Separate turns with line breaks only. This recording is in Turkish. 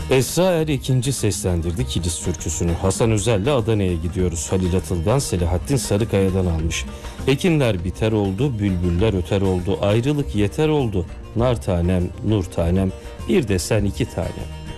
Esra Er ikinci seslendirdi Kilis türküsünü. Hasan Özer'le Adana'ya gidiyoruz. Halil Atılgan Selahattin Sarıkaya'dan almış. Ekinler biter oldu, bülbüller öter oldu, ayrılık yeter oldu. Nar tanem, nur tanem, bir de sen iki tanem.